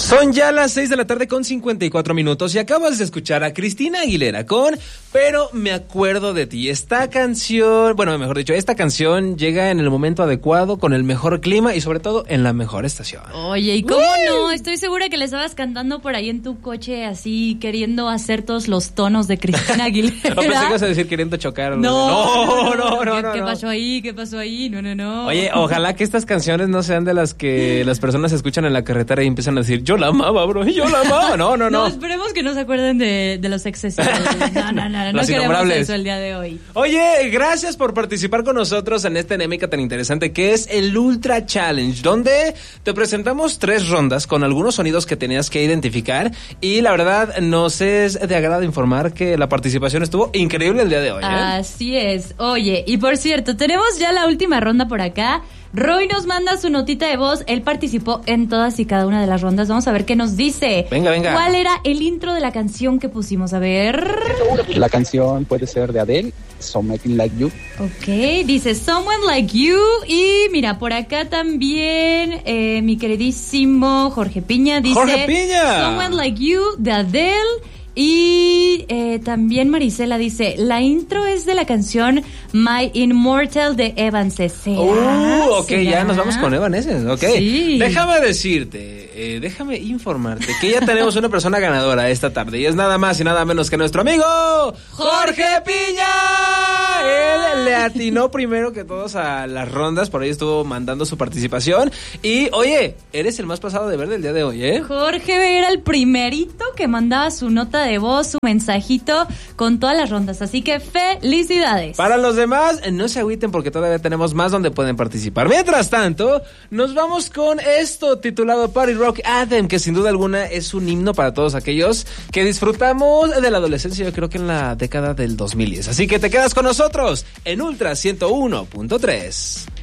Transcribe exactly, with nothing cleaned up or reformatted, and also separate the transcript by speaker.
Speaker 1: Son ya las seis de la tarde con cincuenta y cuatro minutos y acabas de escuchar a Cristina Aguilera con Pero me acuerdo de ti. Esta canción, bueno, mejor dicho, esta canción llega en el momento adecuado, con el mejor clima y sobre todo en la mejor estación.
Speaker 2: Oye, ¿y cómo no? Estoy segura que le estabas cantando por ahí en tu coche así, queriendo hacer todos los tonos de Cristina Aguilera.
Speaker 1: No pensé que ibas a decir queriendo chocar.
Speaker 2: No,
Speaker 1: no, no, no,
Speaker 2: ¿Qué,
Speaker 1: no,
Speaker 2: ¿qué
Speaker 1: no.
Speaker 2: pasó ahí? ¿Qué pasó ahí? No, no, no.
Speaker 1: Oye, ojalá que estas canciones no sean de las que las personas escuchan en la carretera y empiezan a decir, yo la amaba, bro, yo la amaba. No, no, no.
Speaker 2: No, esperemos que no se acuerden de, de los excesos. No, no, no, no, no queremos eso el día de hoy.
Speaker 1: Oye, gracias por participar con nosotros en esta dinámica tan interesante que es el Ultra Challenge, donde te presentamos tres rondas con algunos sonidos que tenías que identificar y la verdad nos es de agrado informar que la participación estuvo increíble el día de hoy, ¿eh?
Speaker 2: Así es. Oye, y por cierto, tenemos ya la última ronda por acá. Roy nos manda su notita de voz. Él participó en todas y cada una de las rondas. Vamos a ver qué nos dice.
Speaker 1: Venga, venga.
Speaker 2: ¿Cuál era el intro de la canción que pusimos? A ver.
Speaker 3: La canción puede ser de Adele, Something Like You.
Speaker 2: Ok, dice Someone Like You. Y mira, por acá también eh, mi queridísimo Jorge Piña dice
Speaker 1: ¡Jorge Piña!
Speaker 2: Someone Like You de Adele. Y eh, también Marisela dice, la intro es de la canción My Immortal de Evanescence.
Speaker 1: Uh, ok,
Speaker 2: ¿Será?
Speaker 1: ya nos vamos con Evanescence, ok.
Speaker 2: Sí.
Speaker 1: Déjame decirte, eh, déjame informarte que ya tenemos una persona ganadora esta tarde y es nada más y nada menos que nuestro amigo Jorge Piña. Él le atinó primero que todos a las rondas, por ahí estuvo mandando su participación y, oye, eres el más pasado de verde el día de hoy, ¿eh?
Speaker 2: Jorge era el primerito que mandaba su nota de voz, su mensajito con todas las rondas, así que felicidades.
Speaker 1: Para los demás, no se agüiten porque todavía tenemos más donde pueden participar. Mientras tanto, nos vamos con esto titulado Party Rock Anthem, que sin duda alguna es un himno para todos aquellos que disfrutamos de la adolescencia, yo creo que en la década del dos mil diez. Así que te quedas con nosotros en Ultra ciento uno punto tres.